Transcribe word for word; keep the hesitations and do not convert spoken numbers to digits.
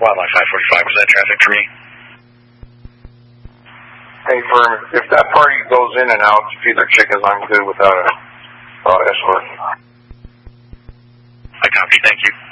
Wildlife five forty-five, was that traffic for me? Hey, Firm, if that party goes in and out to feed their chickens, I'm good without a uh, escort. I copy, thank you.